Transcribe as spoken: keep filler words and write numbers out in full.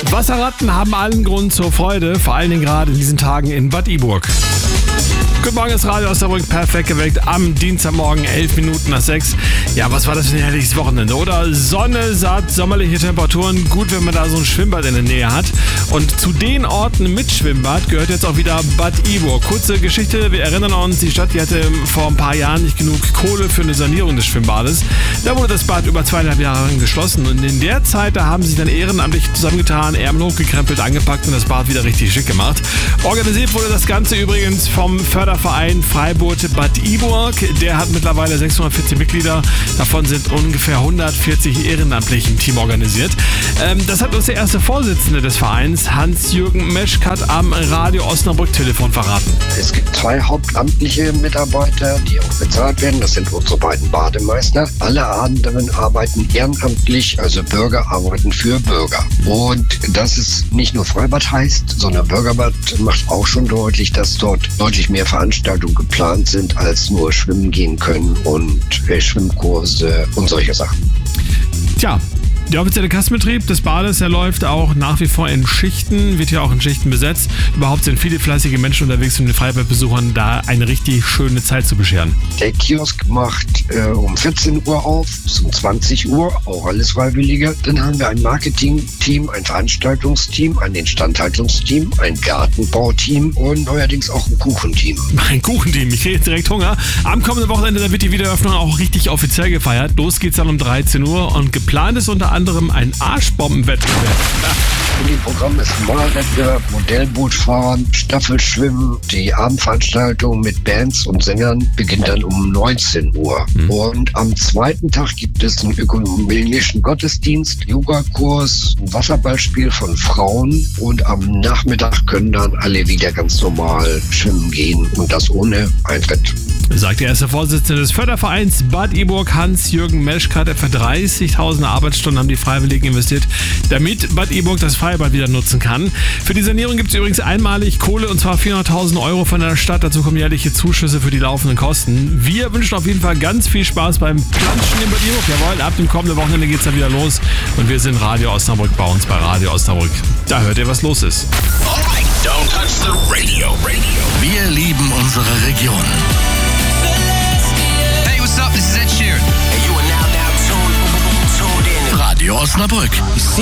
Wasserratten haben allen Grund zur Freude, vor allen Dingen gerade in diesen Tagen in Bad Iburg. Guten Morgen, das Radio Osnabrück, perfekt geweckt am Dienstagmorgen, elf Minuten nach sechs. Ja, was war das für ein herrliches Wochenende, oder? Sonne, satt, sommerliche Temperaturen, gut, wenn man da so ein Schwimmbad in der Nähe hat. Und zu den Orten mit Schwimmbad gehört jetzt auch wieder Bad Iburg. Kurze Geschichte, wir erinnern uns, die Stadt, die hatte vor ein paar Jahren nicht genug Kohle für eine Sanierung des Schwimmbades. Da wurde das Bad über zweieinhalb Jahre lang geschlossen und in der Zeit, da haben sie sich dann ehrenamtlich zusammengetan, Ärmel hochgekrempelt, angepackt und das Bad wieder richtig schick gemacht. Organisiert wurde das Ganze übrigens vom Förderverein Freiburg Bad Iburg. Der hat mittlerweile sechshundertvierzig Mitglieder. Davon sind ungefähr hundertvierzig ehrenamtlich im Team organisiert. Ähm, das hat uns der erste Vorsitzende des Vereins, Hans-Jürgen Meschkat, am Radio Osnabrück-Telefon verraten. Es gibt zwei hauptamtliche Mitarbeiter, die auch bezahlt werden. Das sind unsere beiden Bademeister. Alle anderen arbeiten ehrenamtlich, also Bürger arbeiten für Bürger. Und dass es nicht nur Freibad heißt, sondern Bürgerbad macht auch schon deutlich, dass dort deutlich mehr Veranstaltungen geplant sind, als nur schwimmen gehen können und äh, Schwimmkurse und solche Sachen. Tja, der offizielle Kassenbetrieb des Bades, der läuft auch nach wie vor in Schichten, wird hier auch in Schichten besetzt. Überhaupt sind viele fleißige Menschen unterwegs, um den Freibadbesuchern da eine richtig schöne Zeit zu bescheren. Der Kiosk macht äh, um vierzehn Uhr auf, bis um zwanzig Uhr, auch alles Freiwillige. Dann haben wir ein Marketing-Team, ein Veranstaltungsteam, ein Instandhaltungsteam, ein Gartenbauteam und neuerdings auch ein Kuchenteam. Ein Kuchenteam, ich kriege jetzt direkt Hunger. Am kommenden Wochenende, da wird die Wiedereröffnung auch richtig offiziell gefeiert. Los geht's dann um dreizehn Uhr und geplant ist unter anderem ein Arschbombenwettbewerb. Im Programm ist Malwettbewerb, Modellbootfahren, Staffelschwimmen. Die Abendveranstaltung mit Bands und Sängern beginnt dann um neunzehn Uhr. Mhm. Und am zweiten Tag gibt es einen ökumenischen Gottesdienst, Yogakurs, ein Wasserballspiel von Frauen und am Nachmittag können dann alle wieder ganz normal schwimmen gehen und das ohne Eintritt. Sagt der erste Vorsitzende des Fördervereins Bad Iburg, Hans-Jürgen Meschkat. Etwa dreißigtausend Arbeitsstunden haben die Freiwilligen investiert, damit Bad Iburg das Freibad wieder nutzen kann. Für die Sanierung gibt es übrigens einmalig Kohle, und zwar vierhunderttausend Euro von der Stadt. Dazu kommen jährliche Zuschüsse für die laufenden Kosten. Wir wünschen auf jeden Fall ganz viel Spaß beim Planschen in Bad Iburg. Jawohl, ab dem kommenden Wochenende geht es dann wieder los. Und wir sind Radio Osnabrück bei uns bei Radio Osnabrück. Da hört ihr, was los ist. Alright, don't touch the radio. radio. Wir lieben unsere Region. Hey, what's up? This is Ed Sheeran. Hey, you are now, now tuned, tuned in. Radio Osnabrück.